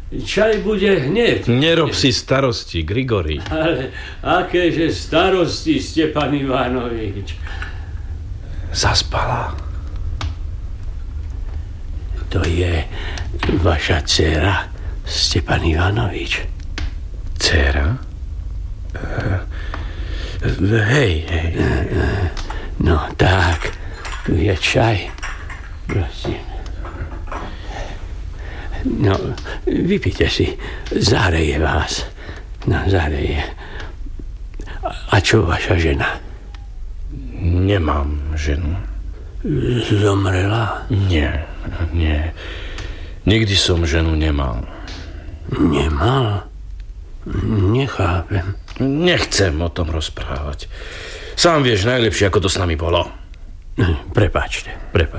čaj bude hneď. Nerob si starosti, Grigori. Ale akéže starosti, Stepan Ivanovič? Zaspala. To je vaša dcéra, Stepan Ivanovič. Dcéra? Hej. No tak, tu je čaj. Prosím. No, vypite si. Zahreje vás. No, zahreje. A čo vaša žena? Nemám ženu. Zomrela? Nie. Nikdy som ženu nemal. Nemal? Nechápem. Nechcem o tom rozprávať. Sám vieš najlepšie, ako to s nami bolo. Prepáčte.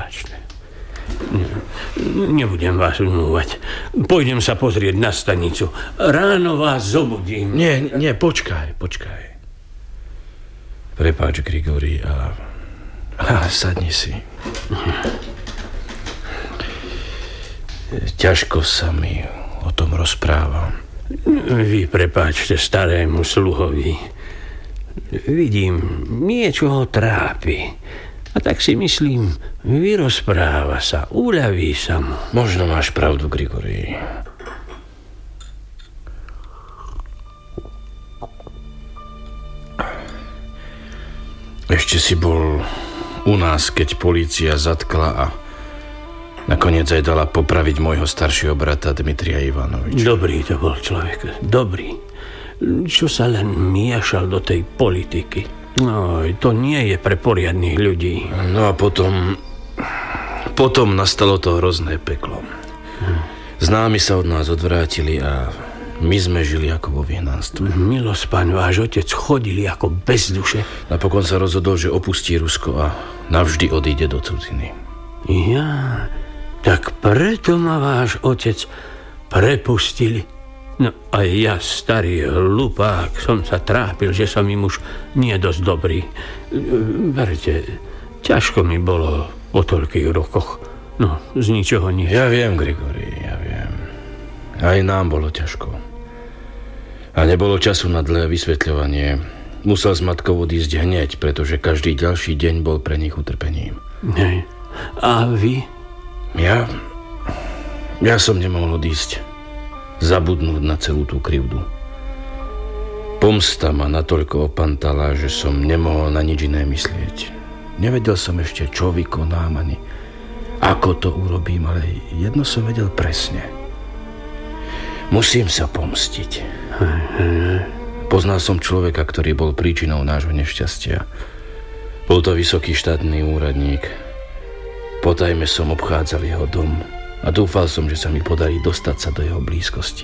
Nebudem vás unúvať. Pôjdem sa pozrieť na stanicu. Ráno vás zobudím. Nie, počkaj. Prepáč, Grigori, a sadni si. Ťažko sa mi o tom rozpráva. Vy prepáčte starému sluhovi. Vidím, niečo ho trápi. A tak si myslím, vyrozpráva sa, uľaví sa mu. Možno máš pravdu, Grigori. Ešte si bol u nás, keď polícia zatkla a nakoniec aj dala popraviť môjho staršieho brata Dmitrija Ivanoviča. Dobrý to bol človek, dobrý. Čo sa len miešal do tej politiky. No, to nie je pre poriadnych ľudí. No a potom nastalo to hrozné peklo. Známi sa od nás odvrátili a my sme žili ako vo vyhnanstve. Milospaň, váš otec chodili ako bez duše. Napokon sa rozhodol, že opustí Rusko a navždy odíde do cudziny. Ja, tak preto ma váš otec prepustili. No a ja, starý hlupák, som sa trápil, že som im už nie dosť dobrý. Verte, ťažko mi bolo po toľkých rokoch. No, z ničoho nič. Ja viem, Grigori, ja viem. Aj nám bolo ťažko. A nebolo času na dlhé vysvetľovanie. Musel s matkou odísť hneď, pretože každý ďalší deň bol pre nich utrpením. Hej. A vy? Ja som nemohol odísť. Zabudnúť na celú tú krivdu. Pomsta ma natoľko opantala, že som nemohol na nič iné myslieť. Nevedel som ešte, čo vykonám, ani ako to urobím, ale jedno som vedel presne. Musím sa pomstiť. Poznal som človeka, ktorý bol príčinou nášho nešťastia. Bol to vysoký štátny úradník. Potajme som obchádzal jeho dom a dúfal som, že sa mi podarí dostať sa do jeho blízkosti.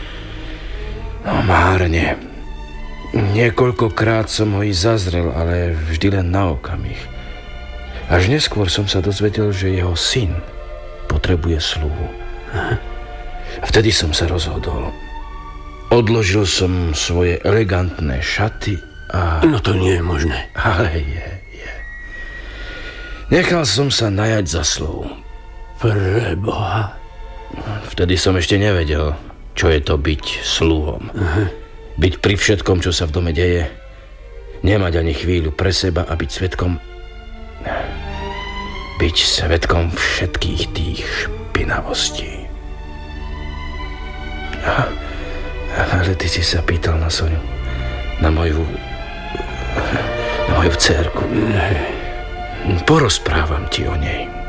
No márne. Niekoľkokrát som ho i zazrel, ale vždy len na okamih. Až neskôr som sa dozvedel, že jeho syn potrebuje sluhu. Vtedy som sa rozhodol. Odložil som svoje elegantné šaty a... No to nie je možné. Ale je. Nechal som sa najať za sluhu. Preboha. Vtedy som ešte nevedel, čo je to byť sluhom. Byť pri všetkom, čo sa v dome deje. Nemať ani chvíľu pre seba a byť svedkom... Byť svedkom všetkých tých špinavostí. Ale ty si sa pýtal na Soňu. Na moju dcérku. Porozprávam ti o nej.